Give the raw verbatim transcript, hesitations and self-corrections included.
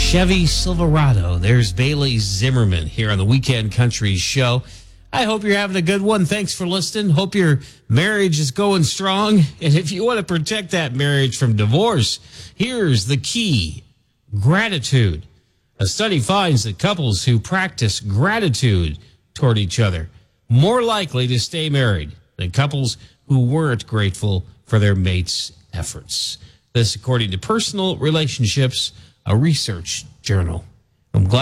Chevy Silverado. There's Bailey Zimmerman here on the Weekend Country Show. I hope you're having a good one. Thanks for listening. Hope your marriage is going strong. And if you want to protect that marriage from divorce, here's the key: gratitude. A study finds that couples who practice gratitude toward each other more likely to stay married than couples who weren't grateful for their mate's efforts. This, according to Personal Relationships, a research journal. I'm glad